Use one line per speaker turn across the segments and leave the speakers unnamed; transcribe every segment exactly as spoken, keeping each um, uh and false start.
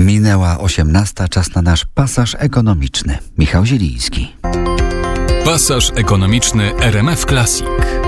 Minęła osiemnasta, czas na nasz pasaż ekonomiczny. Michał Zieliński.
Pasaż ekonomiczny R M F Classic.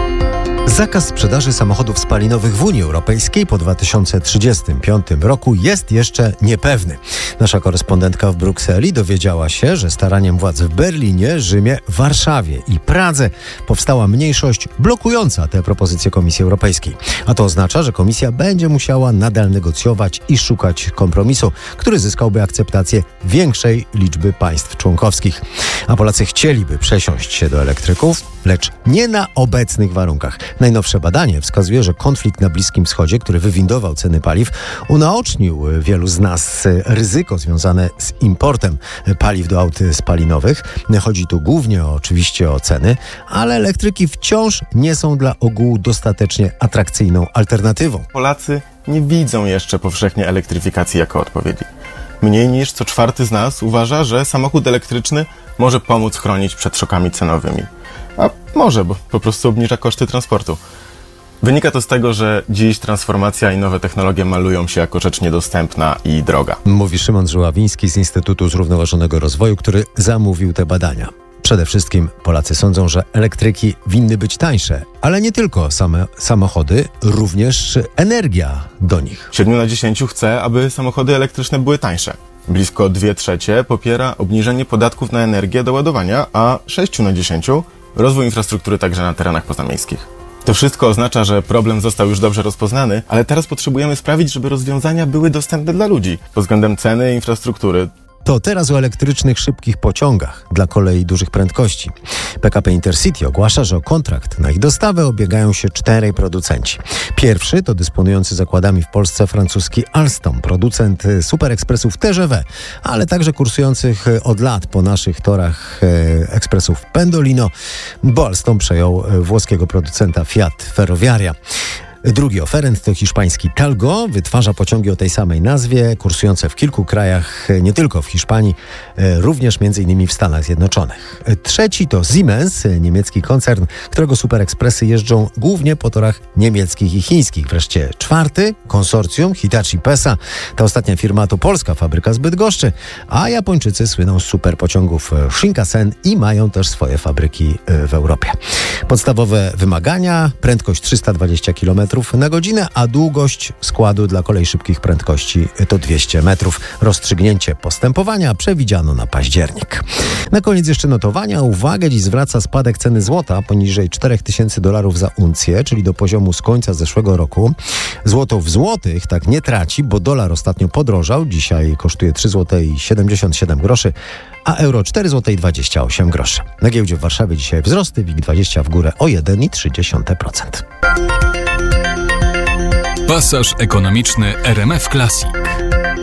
Zakaz sprzedaży samochodów spalinowych w Unii Europejskiej po dwa tysiące trzydziestym piątym roku jest jeszcze niepewny. Nasza korespondentka w Brukseli dowiedziała się, że staraniem władz w Berlinie, Rzymie, Warszawie i Pradze powstała mniejszość blokująca te propozycje Komisji Europejskiej. A to oznacza, że Komisja będzie musiała nadal negocjować i szukać kompromisu, który zyskałby akceptację większej liczby państw członkowskich. A Polacy chcieliby przesiąść się do elektryków, lecz nie na obecnych warunkach. Najnowsze badanie wskazuje, że konflikt na Bliskim Wschodzie, który wywindował ceny paliw, unaocznił wielu z nas ryzyko związane z importem paliw do aut spalinowych. Chodzi tu głównie o, oczywiście o ceny, ale elektryki wciąż nie są dla ogółu dostatecznie atrakcyjną alternatywą.
Polacy nie widzą jeszcze powszechnie elektryfikacji jako odpowiedzi. Mniej niż co czwarty z nas uważa, że samochód elektryczny może pomóc chronić przed szokami cenowymi. A może, bo po prostu obniża koszty transportu. Wynika to z tego, że dziś transformacja i nowe technologie malują się jako rzecz niedostępna i droga.
Mówi Szymon Żuławiński z Instytutu Zrównoważonego Rozwoju, który zamówił te badania. Przede wszystkim Polacy sądzą, że elektryki winny być tańsze, ale nie tylko same samochody, również energia do nich.
siedmiu na dziesięciu chce, aby samochody elektryczne były tańsze. Blisko dwie trzecie popiera obniżenie podatków na energię do ładowania, a sześciu na dziesięciu rozwój infrastruktury także na terenach pozamiejskich. To wszystko oznacza, że problem został już dobrze rozpoznany, ale teraz potrzebujemy sprawić, żeby rozwiązania były dostępne dla ludzi pod względem ceny i infrastruktury.
To teraz o elektrycznych szybkich pociągach dla kolei dużych prędkości. P K P Intercity ogłasza, że o kontrakt na ich dostawę ubiegają się czterej producenci. Pierwszy to dysponujący zakładami w Polsce francuski Alstom, producent superekspresów T G V, ale także kursujących od lat po naszych torach ekspresów Pendolino, bo Alstom przejął włoskiego producenta Fiat Ferroviaria. Drugi oferent to hiszpański Talgo, wytwarza pociągi o tej samej nazwie, kursujące w kilku krajach, nie tylko w Hiszpanii, również między innymi w Stanach Zjednoczonych. Trzeci to Siemens, niemiecki koncern, którego superekspresy jeżdżą głównie po torach niemieckich i chińskich. Wreszcie czwarty, konsorcjum Hitachi Pesa. Ta ostatnia firma to polska fabryka z Bydgoszczy, a Japończycy słyną z superpociągów Shinkansen i mają też swoje fabryki w Europie. Podstawowe wymagania: prędkość trzysta dwadzieścia kilometrów na godzinę, a długość składu dla kolei szybkich prędkości to dwieście metrów. Rozstrzygnięcie postępowania przewidziano na październik. Na koniec jeszcze notowania. Uwagę dziś zwraca spadek ceny złota poniżej cztery tysiące dolarów za uncję, czyli do poziomu z końca zeszłego roku. Złoto w złotych tak nie traci, bo dolar ostatnio podrożał. Dzisiaj kosztuje trzy złote siedemdziesiąt siedem groszy, a euro cztery złote dwadzieścia osiem groszy. Na giełdzie w Warszawie dzisiaj wzrosty, WIG dwadzieścia w górę o jeden przecinek trzy procent.
Pasaż ekonomiczny R M F Classic.